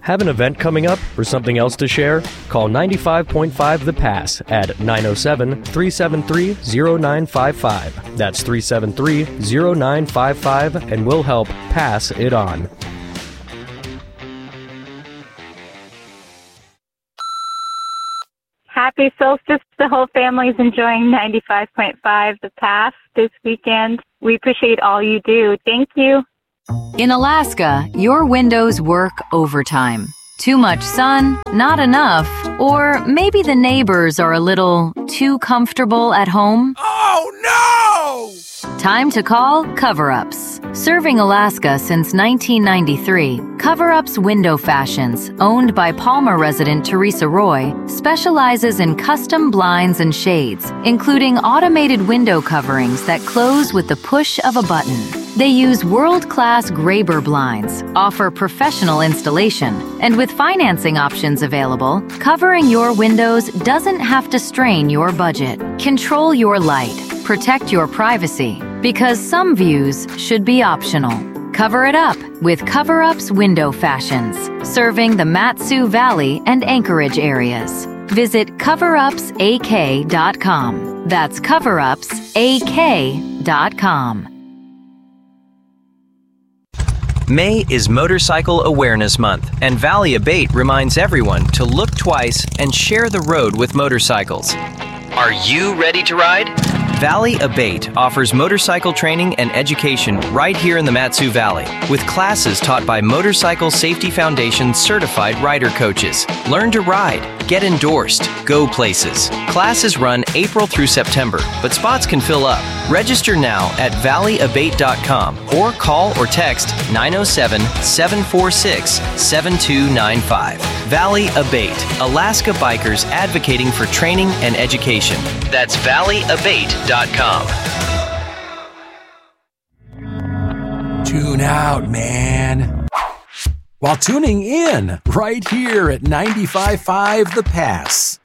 Have an event coming up or something else to share? Call 95.5 The Pass at 907-373-0955. That's 373-0955, and we'll help pass it on. Happy solstice. The whole family's enjoying 95.5 The Pass this weekend. We appreciate all you do. Thank you. In Alaska, your windows work overtime. Too much sun, not enough, or maybe the neighbors are a little too comfortable at home. Oh, no! Time to call Cover-Ups. Serving Alaska since 1993, Cover-Ups Window Fashions, owned by Palmer resident Teresa Roy, specializes in custom blinds and shades, including automated window coverings that close with the push of a button. They use world-class Graber blinds, offer professional installation, and with financing options available, covering your windows doesn't have to strain your budget. Control your light, protect your privacy, because some views should be optional. Cover it up with Cover-Ups Window Fashions, serving the Mat-Su Valley and Anchorage areas. Visit coverupsak.com. That's coverupsak.com. May is Motorcycle Awareness Month, and Valley Abate reminds everyone to look twice and share the road with motorcycles. Are you ready to ride? Valley Abate offers motorcycle training and education right here in the Mat-Su Valley, with classes taught by Motorcycle Safety Foundation certified rider coaches. Learn to ride, get endorsed, go places. Classes run April through September, but spots can fill up. Register now at valleyabate.com or call or text 907-746-7295. Valley Abate, Alaska bikers advocating for training and education. That's valleyabate.com. Tune out, man. While tuning in right here at 95.5 The Pass.